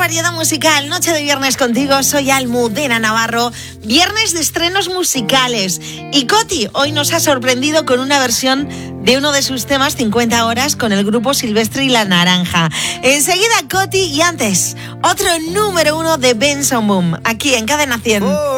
variedad musical. Noche de viernes contigo, soy Almudena Navarro. Viernes de estrenos musicales. Y Coti hoy nos ha sorprendido con una versión de uno de sus temas, 50 horas, con el grupo Silvestre y La Naranja. Enseguida Coti y antes, otro número 1 de Benson Boom, aquí en Cadena 100.